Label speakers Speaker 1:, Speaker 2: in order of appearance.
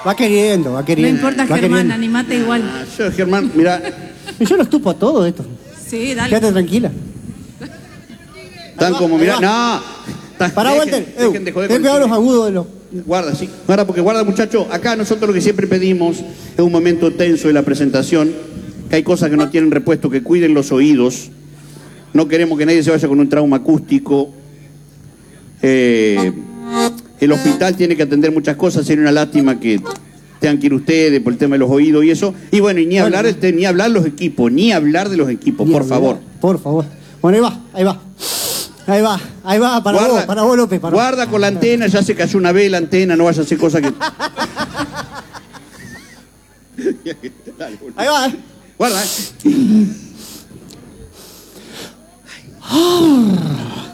Speaker 1: Va queriendo, va
Speaker 2: No
Speaker 1: queriendo.
Speaker 2: importa,
Speaker 1: va
Speaker 2: Germán,
Speaker 1: queriendo.
Speaker 2: animate igual.
Speaker 3: Yo, Germán, mira,
Speaker 1: Yo los tupo a todos estos.
Speaker 2: Sí, dale.
Speaker 1: Quédate tranquila.
Speaker 3: tan como, mirá,
Speaker 1: ahí
Speaker 3: no.
Speaker 1: Pará, Walter.
Speaker 3: Dejen de joder
Speaker 1: Ten
Speaker 3: con
Speaker 1: cuidado
Speaker 3: el
Speaker 1: los
Speaker 3: cine.
Speaker 1: agudos de los...
Speaker 3: Guarda, sí. Guarda, porque guarda, muchacho. Acá nosotros lo que siempre pedimos es un momento tenso de la presentación, que hay cosas que no tienen repuesto, que cuiden los oídos. No queremos que nadie se vaya con un trauma acústico. El hospital tiene que atender muchas cosas. Sería una lástima que tengan que ir ustedes por el tema de los oídos y eso. Y bueno, y ni hablar los equipos, ni hablar de los equipos, por favor.
Speaker 1: Por favor. Bueno, ahí va, ahí va. Ahí va, ahí va, para vos, López. Para
Speaker 3: guarda con la antena, ya se cayó una vez la antena, no vaya a hacer cosas que... Dale,
Speaker 1: Ahí va,
Speaker 3: guarda,